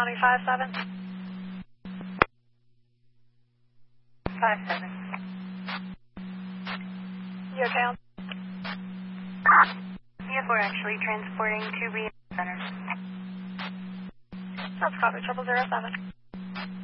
5-7. 5-7. You okay? Yes, we're actually transporting to Rehab Center. That's copy 0007.